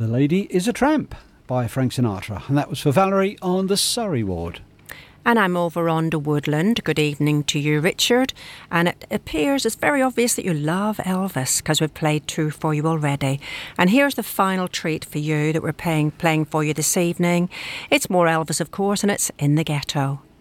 The Lady is a Tramp by Frank Sinatra, and that was for Valerie on the Surrey ward. And I'm over on the Woodland. Good evening to you, Richard. And it appears it's very obvious that you love Elvis, because we've played two for you already. And here's the final treat for you that we're playing for you this evening. It's more Elvis, of course, and it's In the Ghetto.